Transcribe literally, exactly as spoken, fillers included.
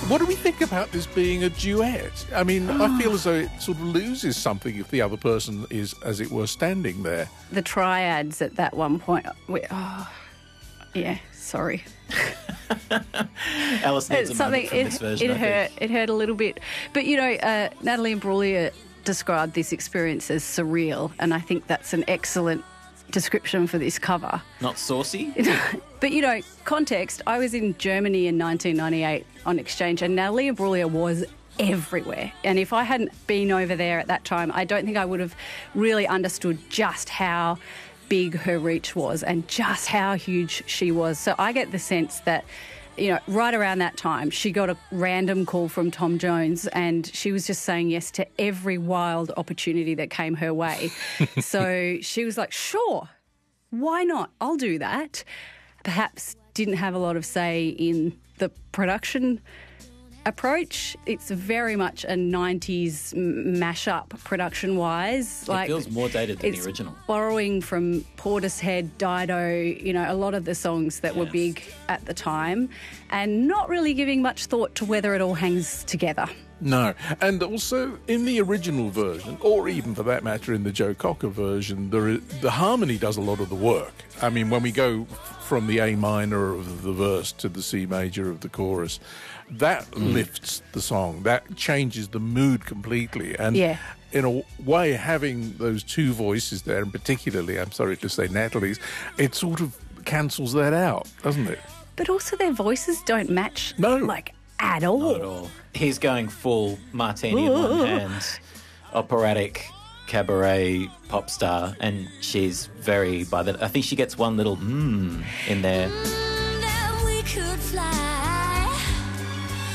What do we think about this being a duet? I mean, Oh. I feel as though it sort of loses something if the other person is, as it were, standing there. The triads at that one point. We, oh, yeah, sorry. Alice needs It's a something. moment from It, this version, it I hurt. think. It hurt a little bit. But you know, uh, Natalie Imbruglia described this experience as surreal, and I think that's an excellent description for this cover. Not saucy? But, you know, context, I was in Germany in nineteen ninety-eight on exchange, and Natalie Imbruglia was everywhere. And if I hadn't been over there at that time, I don't think I would have really understood just how big her reach was and just how huge she was. So I get the sense that, you know, right around that time, she got a random call from Tom Jones and she was just saying yes to every wild opportunity that came her way. So she was like, sure, why not? I'll do that. Perhaps didn't have a lot of say in the production approach. It's very much a nineties mashup production-wise. It feels more dated than it's the original. Borrowing from Portishead, Dido, you know, a lot of the songs that were Yes. big at the time, and not really giving much thought to whether it all hangs together. No. And also, in the original version, or even for that matter in the Joe Cocker version, there is, the harmony does a lot of the work. I mean, when we go from the A minor of the verse to the C major of the chorus, that Mm. lifts the song. That changes the mood completely. And Yeah. in a way, having those two voices there, and particularly, I'm sorry to say, Natalie's, it sort of cancels that out, doesn't it? But also their voices don't match, No. like, at all. Not at all. He's going full martini in one hand, operatic, cabaret, pop star, and she's very, by the, I think she gets one little mmm in there. That we could fly.